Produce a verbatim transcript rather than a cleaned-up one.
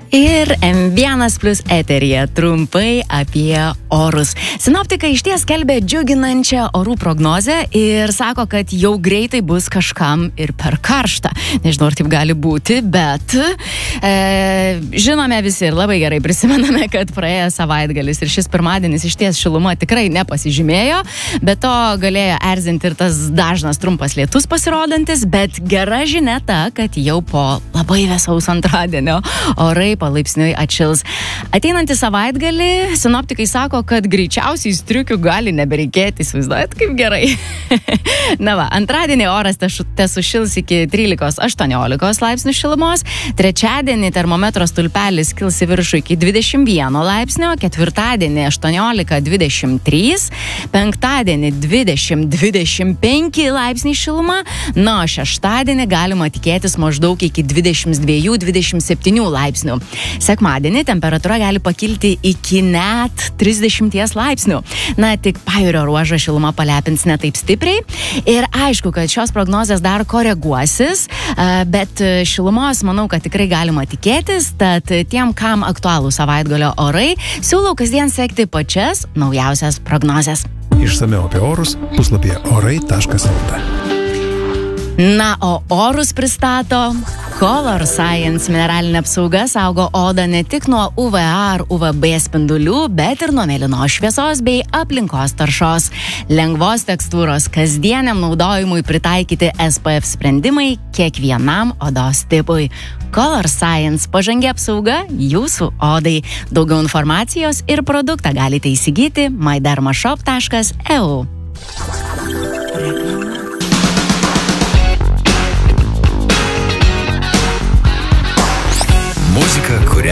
Ir M vienas plus eteryje trumpai apie orus. Sinoptikai išties skelbia džiuginančią orų prognozę ir sako, kad jau greitai bus kažkam ir per karšta. Nežinau, ar taip gali būti, bet e, žinome visi ir labai gerai prisimename, kad praėjęs savaitgalis ir šis pirmadienis išties šiluma tikrai nepasižymėjo, bet to galėjo erzinti ir tas dažnas trumpas lietus pasirodantis, bet gera žinia ta, kad jau po labai vėsaus antradienio orai palaipsniui atšils. Ateinantį savaitgalį sinoptikai sako, kad greičiausiai striukių gali nebereikėti. Įsivaizduojat, kaip gerai. Na va, antradienį oras tesušils iki trylikos aštuoniolikos laipsnių šilumos, trečiadienį termometro stulpelis kils į viršų iki dvidešimt vieno laipsnio, ketvirtadienį aštuoniolika dvidešimt trys, penktadienį dvidešimt dvidešimt penki laipsniai šiluma, na, o šeštadienį galima tikėtis maždaug iki dvidešimt dva dvidešimt septyni laipsnių. Sekmadienį temperatūra gali pakilti iki net trisdešimt laipsnių. Na, tik pajūrio ruožą šiluma palepins ne taip stipriai. Ir aišku, kad šios prognozės dar koreguosis, bet šilumos manau, kad tikrai galima tikėtis, tad tiem, kam aktualų savaitgalio orai, siūlau kasdien sekti pačias naujausias prognozes. Išsamiau apie orus puslapyje orai taškas lt. Na, o orus pristato Color Science mineralinė apsauga saugo odą ne tik nuo U V A ar U V B spindulių, bet ir nuo mėlynos šviesos bei aplinkos taršos. Lengvos tekstūros kasdieniam naudojimui pritaikyti S P F sprendimai kiekvienam odos tipui. Color Science pažangi apsauga jūsų odai. Daugiau informacijos ir produktą galite įsigyti my derma shop taškas e u. Muzika, kurią